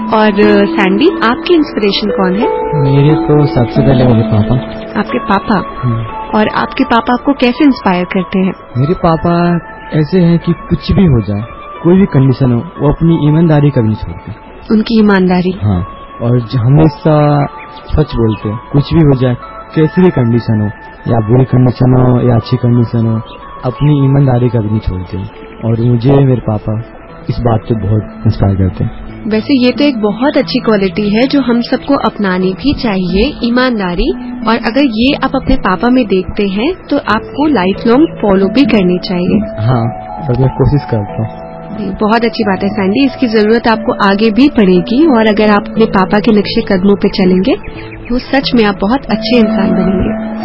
और सैंडी, आपकी इंस्पिरेशन कौन है? मेरे तो सबसे पहले मेरे पापा। आपके पापा? और आपके पापा आपको कैसे इंस्पायर करते हैं? मेरे पापा ऐसे हैं कि कुछ भी हो जाए, कोई भी कंडीशन हो, वो अपनी ईमानदारी कभी नहीं छोड़ते। उनकी ईमानदारी? हाँ, और हमेशा सच बोलते हैं। कुछ भी हो जाए, कैसी भी कंडीशन हो, या बुरी कंडीशन हो या अच्छी कंडीशन हो, अपनी ईमानदारी कभी नहीं छोड़ते। और मुझे मेरे पापा इस बात पे बहुत इंस्पायर करते हैं। वैसे ये तो एक बहुत अच्छी क्वालिटी है जो हम सबको अपनानी भी चाहिए, ईमानदारी। और अगर ये आप अपने पापा में देखते हैं तो आपको लाइफ लॉन्ग फॉलो भी करनी चाहिए। हाँ, और मैं कोशिश करता हूँ। बहुत अच्छी बात है सैंडी, इसकी जरूरत आपको आगे भी पड़ेगी। और अगर आप अपने पापा के नक्शे कदमों पे चलेंगे तो सच में आप बहुत अच्छे इंसान बनेंगे।